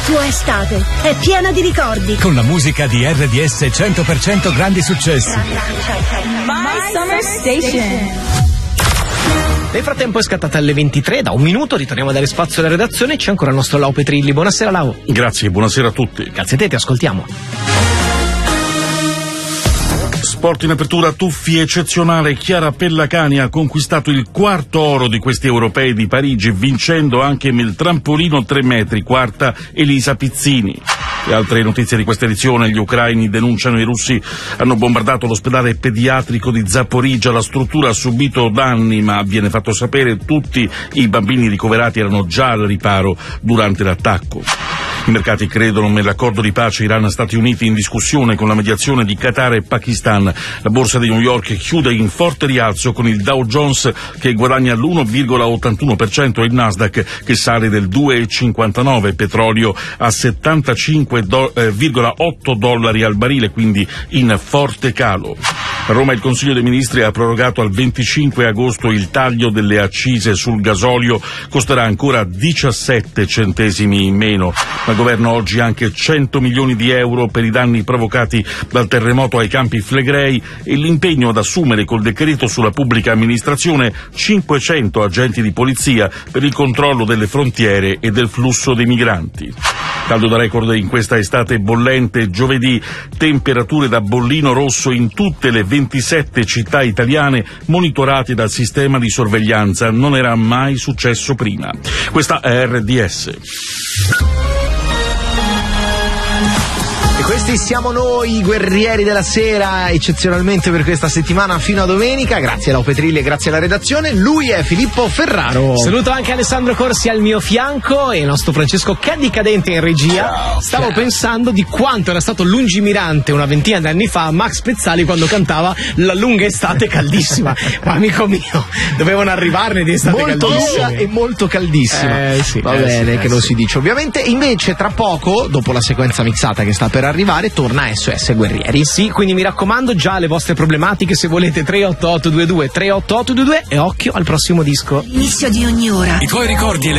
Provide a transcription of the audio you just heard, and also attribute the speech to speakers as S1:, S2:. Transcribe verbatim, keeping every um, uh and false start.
S1: tua estate è piena di ricordi.
S2: Con la musica di R D S cento per cento grandi successi.
S3: My Summer Station.
S4: Nel frattempo è scattata alle ventitré, da un minuto ritorniamo a dare spazio alla redazione. C'è ancora il nostro Lau Petrilli. Buonasera Lau.
S5: Grazie, buonasera a tutti.
S4: Grazie a te, ti ascoltiamo.
S5: Sport in apertura, tuffi eccezionale. Chiara Pellacani ha conquistato il quarto oro di questi europei di Parigi, vincendo anche il trampolino tre metri, quarta Elisa Pizzini. Le altre notizie di questa edizione: gli ucraini denunciano i russi hanno bombardato l'ospedale pediatrico di Zaporizhzhia, la struttura ha subito danni, ma viene fatto sapere tutti i bambini ricoverati erano già al riparo durante l'attacco. I mercati credono nell'accordo di pace Iran-Stati Uniti in discussione con la mediazione di Qatar e Pakistan. La borsa di New York chiude in forte rialzo con il Dow Jones che guadagna l'uno virgola ottantuno per cento e il Nasdaq che sale del due virgola cinquantanove per cento. Petrolio a settantacinque virgola otto dollari al barile, quindi in forte calo. A Roma il Consiglio dei Ministri ha prorogato al venticinque agosto il taglio delle accise sul gasolio, costerà ancora diciassette centesimi in meno. Ma il governo oggi anche cento milioni di euro per i danni provocati dal terremoto ai Campi Flegrei e l'impegno ad assumere col decreto sulla pubblica amministrazione cinquecento agenti di polizia per il controllo delle frontiere e del flusso dei migranti. Caldo da record in questa estate bollente. Giovedì temperature da bollino rosso in tutte le ventisette città italiane monitorate dal sistema di sorveglianza. Non era mai successo prima. Questa è R D S.
S6: E questi siamo noi, i guerrieri della sera, eccezionalmente per questa settimana fino a domenica. Grazie a Lau Petrilli e grazie alla redazione. Lui è Filippo Ferraro.
S4: Saluto anche Alessandro Corsi al mio fianco e il nostro Francesco Cadicadente in regia. Ciao. Stavo Ciao. pensando di quanto era stato lungimirante una ventina di anni fa Max Pezzali quando cantava La lunga estate caldissima. Ma amico mio, dovevano arrivarne di estate
S6: molto
S4: caldissima.
S6: Lunga e molto caldissima.
S4: Eh, sì,
S6: Va
S4: eh,
S6: bene,
S4: sì,
S6: che
S4: eh,
S6: non
S4: sì.
S6: si dice. Ovviamente, invece, tra poco, dopo la sequenza mixata che sta per arrivare, torna S O S Guerrieri.
S4: Sì, quindi mi raccomando, già le vostre problematiche, se volete, tre otto otto due due tre otto otto due due e occhio al prossimo disco.
S1: L'inizio di ogni ora.
S2: I tuoi ricordi e le